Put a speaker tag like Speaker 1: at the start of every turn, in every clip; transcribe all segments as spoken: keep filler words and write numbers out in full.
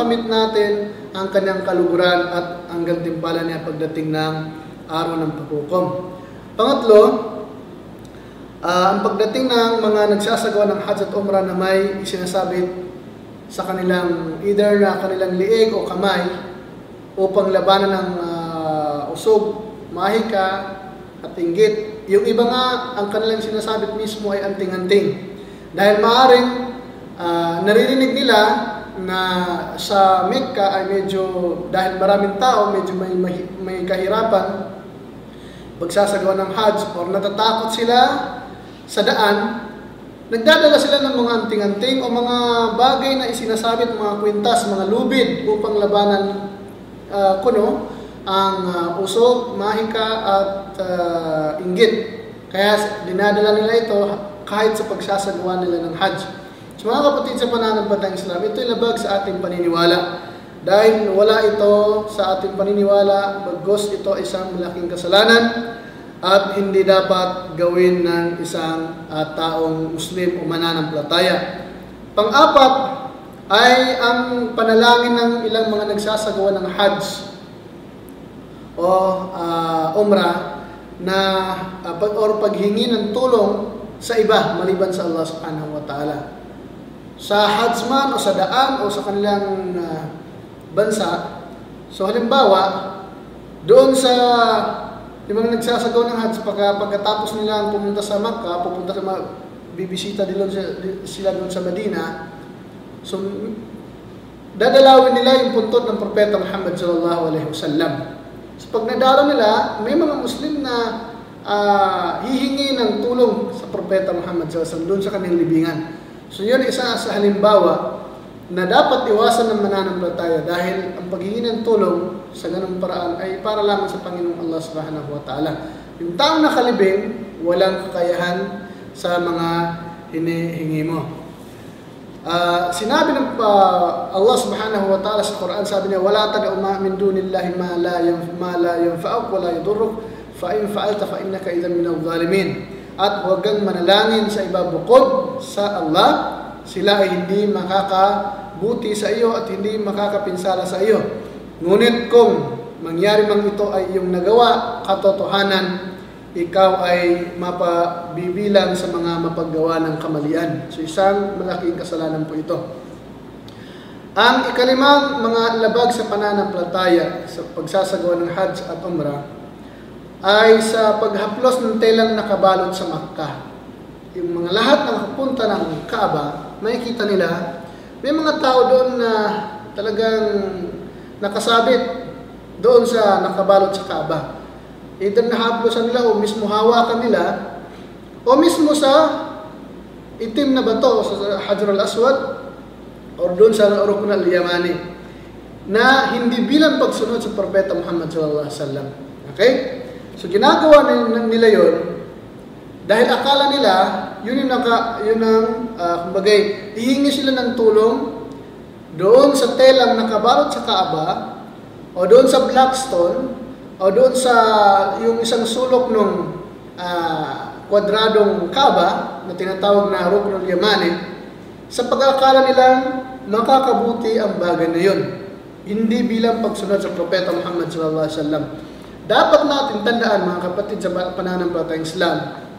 Speaker 1: makamit natin ang kanyang kaluguran at ang gantimpala niya pagdating ng araw ng paghukom. Pangatlo, uh, ang pagdating ng mga nagsasagawa ng Hajj at Umrah na may isinasabit sa kanilang either na kanilang liig o kamay upang labanan ng uh, usog, mahika at inggit. Yung iba nga, ang kanilang sinasabit mismo ay anting-anting. Dahil maaaring uh, naririnig nila na sa Mecca ay medyo, dahil maraming tao, medyo may, may, may kahirapan pagsasagawa ng Hajj or natatakot sila sa daan, nagdadala sila ng mga anting-anting o mga bagay na isinasabit, mga kwintas, mga lubid upang labanan uh, kuno ang uh, usog, mahika at uh, inggit. Kaya dinadala nila ito kahit sa pagsasagawa nila ng Hajj. So mga kapatid sa pananampalatayang Islam, ito ay labag sa ating paniniwala. Dahil wala ito sa ating paniniwala, bagos ito isang malaking kasalanan at hindi dapat gawin ng isang uh, taong Muslim o mananampalataya. Pang-apat ay ang panalangin ng ilang mga nagsasagawa ng Hajj o uh, Umrah na uh, pag, or paghingi ng tulong sa iba maliban sa Allah subhanahu wa ta'ala. Sa Hajj man o sa daan o sa kanilang uh, bansa. So halimbawa, doon sa yung mga nagsasagawa ng Hajj, pagka, pagkatapos nila pumunta sa Makkah, pupunta sa bibisita din sila doon sa Medina. So dadalawin nila yung puntod ng Propeta Muhammad sallallahu alaihi wasallam. So pag nadalo nila, may mga Muslim na uh, hihingi ng tulong sa Propeta Muhammad sallallahu alaihi wasallam doon sa kanilang libingan. So yun isa sa halimbawa na dapat iwasan ng mananampalataya dahil ang paghingi ng tulong sa ganung paraan ay para lamang sa Panginoong Allah subhanahu wa ta'ala. Yung taong nakalibing, walang kakayahan sa mga hinihingi mo. Uh, sinabi ng uh, Allah subhanahu wa ta'ala sa Quran, sabi niya, wala tad'u min dunillahi ma la ma la yanfa'uk wa la yadurruk fa in fa'alta fa innaka idhan minadh dhalimin. At huwag kang manalangin sa iba bukod sa Allah, sila ay hindi makakabuti sa iyo at hindi makakapinsala sa iyo. Ngunit kung mangyari mang ito ay iyong nagawa, katotohanan, ikaw ay mapabibilang sa mga mapaggawa ng kamalian. So isang malaking kasalanan po ito. Ang ikalimang mga labag sa pananampalataya sa pagsasagawa ng Hajj at Umrah ay sa paghaplos ng telang nakabalot sa Makkah. Yung mga lahat ng kapunta ng Kaaba, makikita nila, may mga tao doon na talagang nakasabit doon sa nakabalot sa Kaaba. Either nahaplosan nila o mismo hawakan nila o mismo sa itim na bato sa Hajar al-Aswad o doon sa Rukn al-Yamani na hindi bilang pagsunod sa Propeta Muhammad sallallahu alaihi wasallam. Okay? So ginagawa nila yon dahil akala nila yun yung naka, yun ang uh, kumbagay, hihingi sila ng tulong doon sa telang nakabalot sa Kaaba o doon sa Blackstone o doon sa yung isang sulok ng uh, kwadradong Kaaba na tinatawag na Rukn al-Yamani, sa pag-akala nilang makakabuti ang bagay na yun, hindi bilang pagsunod sa Propeta Muhammad sallallahu alaihi wasallam. Dapat natin tandaan mga kapatid sa pananampalatayang Islam,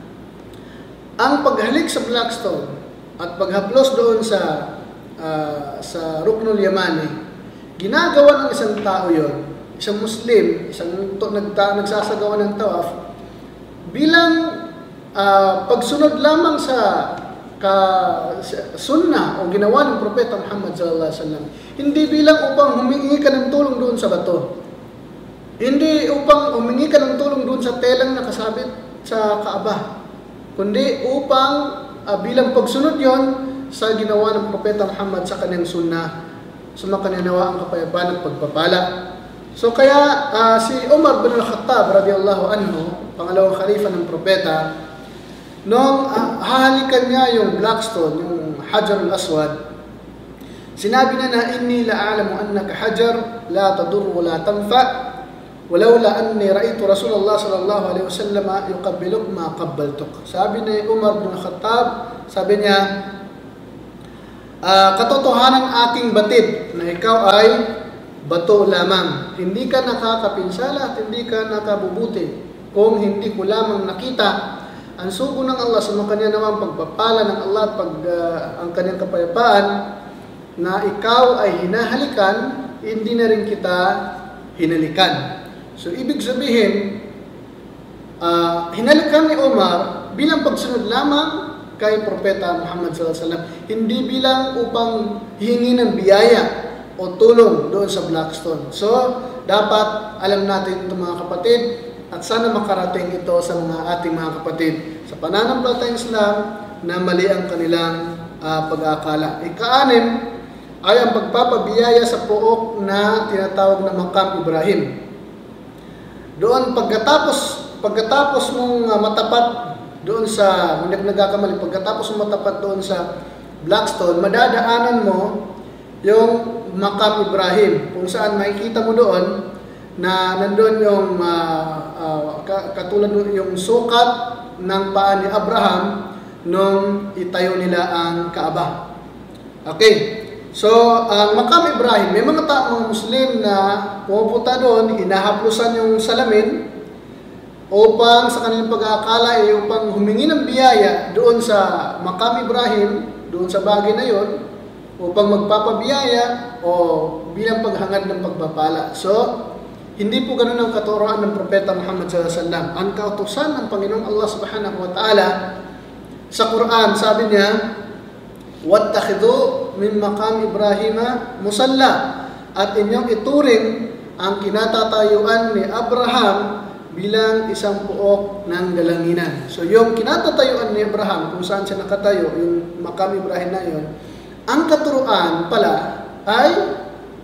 Speaker 1: ang paghalik sa Blackstone at paghaplos doon sa uh, sa Rukn al-Yamani, ginagawa ng isang tao yon, isang Muslim, isang to, nagta, nagsasagawa ng tawaf, bilang uh, pagsunod lamang sa ka, sunnah o ginawa ng Propeta Muhammad sallallahu alaihi wasallam. Hindi bilang upang humingi ka ng tulong doon sa bato. Hindi upang humingi ka ng tulong doon sa telang nakasabit sa Kaaba, kundi upang uh, bilang pagsunod yon sa ginawa ng Propeta Muhammad sa kanyang sunnah, sumakaninawa ang kapayapaan at pagpapala. So kaya uh, si Umar bin al-Khattab radiyallahu anhu, pangalawang khalifa ng Propeta, nung uh, hahalikan niya yung Blackstone, yung Hajar al-Aswad, sinabi na na, inni la'alamu annaka hajar la tadur wa la tanfa' walawla anni ra'aytu Rasulullah sallallahu alaihi wasallam yuqabbiluk ma qabbaltuk. Sabi ni Umar bin Khattab, sabi niya, uh, katotohanan aking batid na ikaw ay bato lamang. Hindi ka nakakapinsala at hindi ka nakabubuti kung hindi ko lamang nakita ang sugo ng Allah sa mga kanya naman pagpapala ng Allah at pag, uh, ang kanyang kapayapaan na ikaw ay hinahalikan, hindi na rin kita hinalikan. So, ibig sabihin, uh, hinalikan ni Omar bilang pagsunod lamang kay Propeta Muhammad sallallahu alaihi wasallam, hindi bilang upang hihingi ng biyaya o tulong doon sa Blackstone. So, dapat alam natin ito mga kapatid, at sana makarating ito sa mga ating mga kapatid sa pananampalatayang Islam na mali ang kanilang uh, pag-aakala. Ika-anim ay ang pagpapabiyaya sa pook na tinatawag na Maqam Ibrahim. Doon pagkatapos pagkatapos mong uh, matapat doon sa, hindi ko nagkakamali, pagkatapos mong matapat doon sa Blackstone, madadaanan mo yung Maqam Ibrahim, kung saan makikita mo doon na nandun yung uh, uh, katulad yung sukat ng paa ni Abraham nung itayo nila ang Kaaba. Okay, so ang uh, Maqam Ibrahim, may mga taong Muslim na pumupunta doon, hinahaplusan yung salamin upang sa kanilang pag-aakala ay upang humingi ng biyaya doon sa Maqam Ibrahim, doon sa bagay na yon, upang magpapabiyaya o bilang paghangad ng pagpapala. So, hindi po ganun ang katuroan ng Propeta Muhammad sallallahu alaihi wasallam. Ang kautusan ng Panginoong Allah subhanahu wa ta'ala sa Quran, sabi niya, "Wattakhidhu min maqam Ibrahima musalla," at inyong ituring ang kinatatayuan ni Abraham bilang isang puok ng dalanginan. So yung kinatatayuan ni Abraham, kung saan siya nakatayo, yung Maqam Ibrahim na yun, ang katuroan pala ay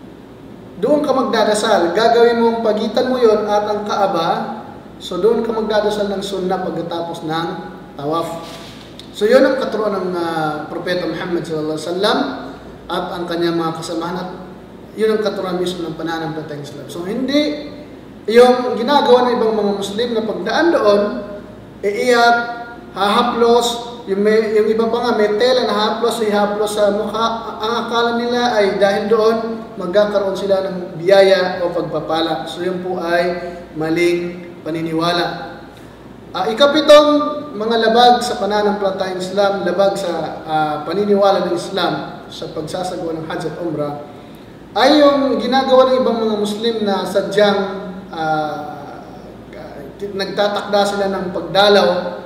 Speaker 1: doon ka magdadasal. Gagawin mong pagitan mo yon at ang Kaaba. So doon ka magdadasal ng sunnah pagkatapos ng tawaf. So yun ang katuruan ng uh, Propeta Muhammad sallallahu alaihi wasallam at ang kanyang mga kasamahan, at yun ang katuruan mismo ng pananampalatayang Islam. So hindi yung ginagawa ng ibang mga Muslim na pagdaan doon, iiyak, hahaplos, yung, may, yung iba pa nga may tela na haplos, ihaplos sa mukha. Ang akala nila ay dahil doon magkakaroon sila ng biyaya o pagpapala. So yun po ay maling paniniwala. Uh, ikapitong mga labag sa pananampalatayang Islam, labag sa uh, paniniwala ng Islam sa pagsasagawa ng Hajj at Umrah, ay yung ginagawa ng ibang mga Muslim na sadyang uh, nagtatakda sila ng pagdalaw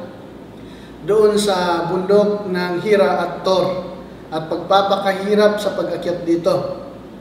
Speaker 1: doon sa bundok ng Hira at Tor at pagpapakahirap sa pag-akyat dito.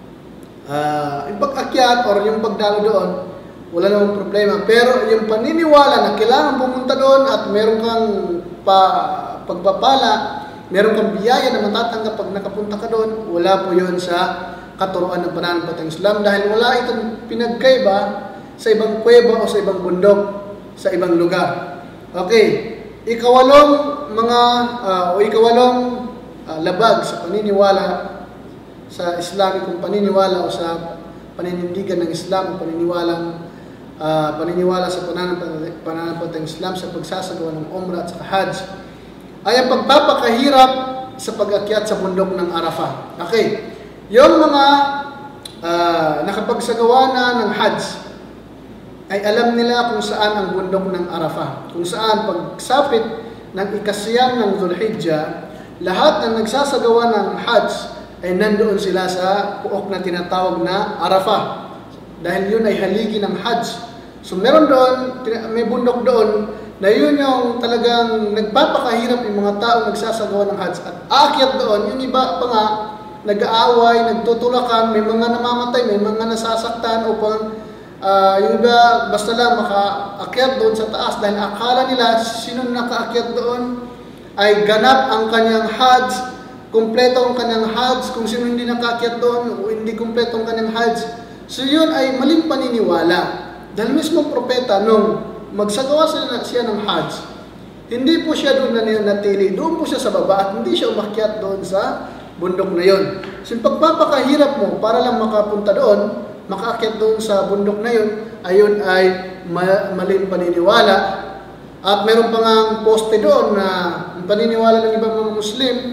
Speaker 1: Uh, yung pag-akyat or yung pagdalo doon, wala namang problema. Pero yung paniniwala na kailangan pumunta doon at meron kang pa, pagpapala, meron kang biyaya na matatanggap pag nakapunta ka doon, wala po yun sa katuruan ng pananampalatayang Islam dahil wala itong pinagkaiba sa ibang kuweba o sa ibang bundok, sa ibang lugar. Okay. Ikawalong mga uh, o ikawalong uh, labag sa paniniwala sa Islamikong paniniwala o sa paninindigan ng Islam o paniniwalang uh, paniniwala sa pananampalatayang Islam sa pagsasagawa ng Umrah at sa Hajj ay ang pagpapakahirap sa pag-akyat sa bundok ng Arafah. Okay. Yung mga uh, nakapagsagawa na ng Hajj ay alam nila kung saan ang bundok ng Arafah. Kung saan pagsapit ng ikasiyam ng Dhul-Hijjah, lahat ng nagsasagawa ng Hajj ay nandoon sila sa puok na tinatawag na Arafah. Dahil yun ay haligi ng Hajj. So meron doon, may bundok doon, na yun yung talagang nagpapakahirap yung mga taong nagsasagawa ng Hajj. At aakyat doon, yung iba pa nga, nag-aaway, nagtutulakan, may mga namamatay, may mga nasasaktan upang Uh, yung iba, basta lang makaakyat doon sa taas dahil akala nila sinong nakaakyat doon ay ganap ang kanyang Hajj, kumpleto ang kanyang Hajj. Kung sino hindi nakaakyat doon o hindi kumpleto ang kanyang Hajj, so yun ay maling paniniwala. Dahil mismo propeta nung magsagawa siya, siya ng Hajj, hindi po siya doon nanatili, doon po siya sa baba at hindi siya umakyat doon sa bundok na yun. So yung pagpapakahirap mo para lang makapunta doon, makaakyat doon sa bundok na yun, ayun ay ma maling paniniwala. At meron pa nga poste doon na paniniwala ng ibang mga Muslim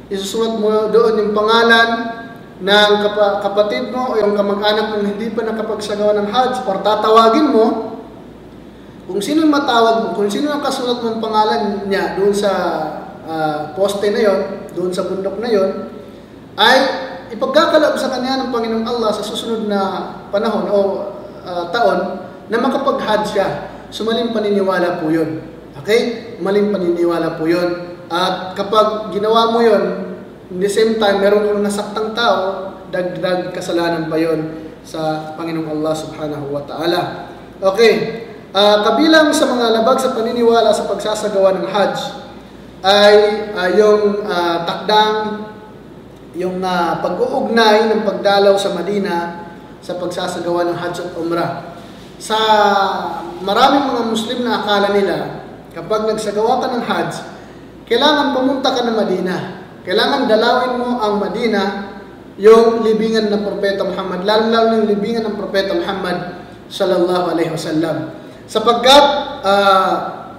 Speaker 1: isusulat mo doon yung pangalan ng kap- kapatid mo o yung kamag-anak mong hindi pa nakapagsagawa ng Hajj, or tatawagin mo, kung sino yung matawag mo, kung sino ang kasulat mong pangalan niya doon sa uh, poste na yon, doon sa bundok na yon, ay ipagkakaloob sa kanya ng Panginoong Allah sa susunod na panahon o uh, taon na makapag-Hajj siya. So maling paniniwala po yun. Okay? Maling paniniwala po yun. At kapag ginawa mo yun, in the same time, meron kang nasaktang tao, dagdag kasalanan pa yun sa Panginoong Allah subhanahu wa ta'ala. Okay. Uh, kabilang sa mga labag sa paniniwala sa pagsasagawa ng Hajj ay uh, yung uh, takdang, yung uh, pag-uugnay ng pagdalaw sa Madina sa pagsasagawa ng Hajj at Umrah. Sa maraming mga Muslim na akala nila, kapag nagsagawa ka ng Hajj, kailangan pumunta ka ng Madina. Kailangan dalawin mo ang Madina, yung libingan ng Propeta Muhammad, lalo-lalo yung libingan ng Propeta Muhammad sallallahu alaihi wasallam. Sapagkat uh,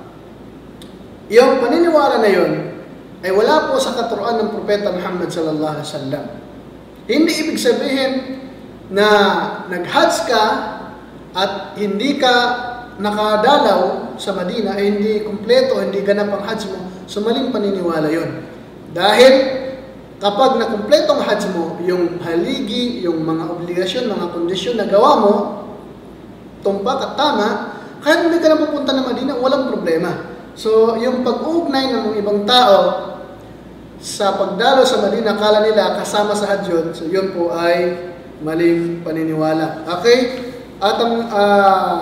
Speaker 1: yung paniniwala na yun ay wala po sa katuruan ng Propeta Muhammad sallallahu alaihi wasallam. Hindi ibig sabihin na nag-Hajj ka at hindi ka nakadalaw sa Madina ay hindi kumpleto, hindi ganap ang Hajj mo, so maling paniniwala yun. Dahil kapag nakumpleto ang Hajj mo, yung haligi, yung mga obligasyon, mga kondisyon na gawa mo, tumpak at tama, kahit hindi ka na pupunta ng Madina, walang problema. So, yung pag-uugnay ng mga ibang tao sa pagdalo sa Madina, akala nila kasama sa Hajj yun, so yun po ay maling paniniwala. Okay? At ang uh,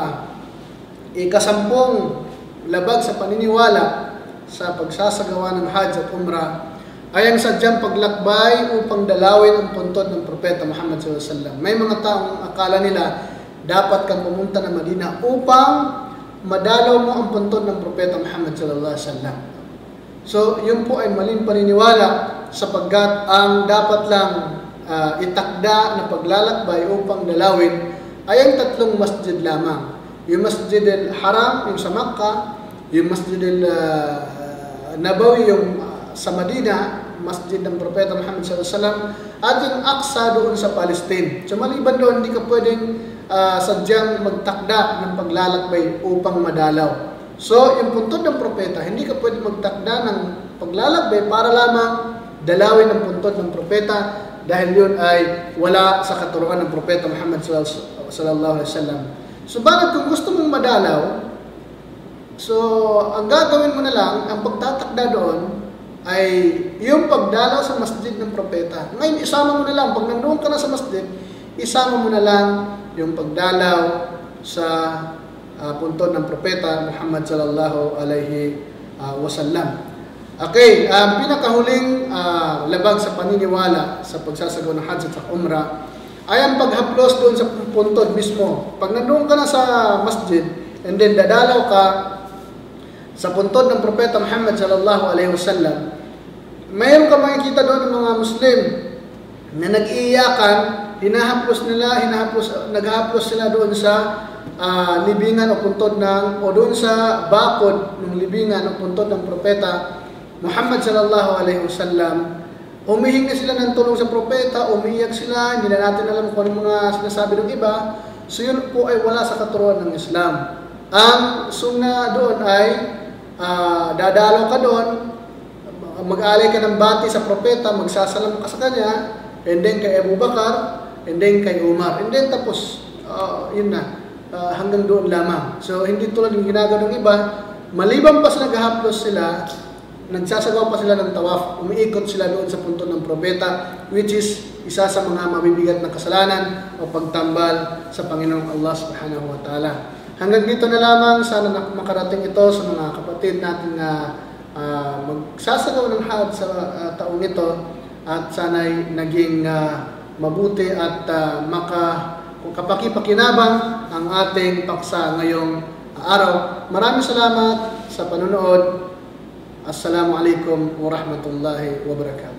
Speaker 1: ikasampung labag sa paniniwala sa pagsasagawa ng Hajj at Umrah ay ang sadyang paglakbay upang dalawin ang puntod ng Propeta Muhammad sallallahu alaihi wasallam. May mga taong akala nila dapat kang pumunta ng Madina upang madalaw mo ang puntod ng Propeta Muhammad sallallahu alaihi wasallam. So, yun po ay maling paniniwala sapagkat ang dapat lang uh, itakda na paglalakbay upang dalawin ay ang tatlong masjid lamang. Yung Masjid al-Haram, yung sa Makkah, yung Masjid al-Nabawi, yung uh, sa Madina, masjid ng Propeta Muhammad sallallahu alaihi wasallam, at yung Aqsa doon sa Palestine. So maliban doon, hindi ka pwedeng uh, sadyang magtakda ng paglalakbay upang madalaw. So, yung puntod ng Propeta, hindi ka pwedeng magtakda ng paglalakbay para lamang dalawin ang puntod ng Propeta dahil yun ay wala sa katuruan ng Propeta Muhammad sallallahu alaihi wasallam. So, bakit kung gusto mong madalaw, so, ang gagawin mo na lang, ang pagtatakda doon, ay yung pagdalaw sa masjid ng Propeta. Ngayon, isama mo na lang, pag nandoon ka na sa masjid, isama mo na lang yung pagdalaw sa uh, puntod ng Propeta Muhammad sallallahu alaihi uh, wasallam. Okay, ang um, pinakahuling uh, labag sa paniniwala sa pagsasagawa ng Hajj at Umrah ay ang paghaplos doon sa puntod mismo. Pag nandoon ka na sa masjid and then dadalaw ka sa puntod ng Propeta Muhammad sallallahu alaihi wasallam, mayroon ka makikita doon ng mga Muslim na nag-iiyakan, hinahaplos nila, hinahaplos, naghahaplos sila doon sa uh, libingan o puntod ng, o doon sa bakod ng libingan o puntod ng Propeta Muhammad sallallahu alaihi wasallam. Humihingi sila ng tulong sa Propeta, umiiyak sila, hindi na natin alam kung ano mga sinasabi ng iba. So yun po ay wala sa katuruan ng Islam. Ang sunna doon ay uh, dadalo ka doon, mag-alay ka ng bati sa Propeta, magsasalam ka sa kanya, and then kay Abu Bakar, and then kay Umar, and then tapos, uh, yun na, uh, hanggang doon lamang. So hindi tulad ng ginagawa ng iba, maliban pa sa naghahaplos sila, nagsasagawa pa sila ng tawaf, umiikot sila doon sa puntod ng Propeta, which is isa sa mga mabibigat na kasalanan o pagtambal sa Panginoong Allah subhanahu wa ta'ala. Hanggang dito na lamang, sana makarating ito sa mga kapatid natin na uh, magsasagawa ng Hajj sa uh, taong ito, at sana'y naging uh, mabuti at uh, maka, kapakipakinabang ang ating paksa ngayong araw. Maraming salamat sa panonood. Assalamualaikum warahmatullahi wabarakatuh.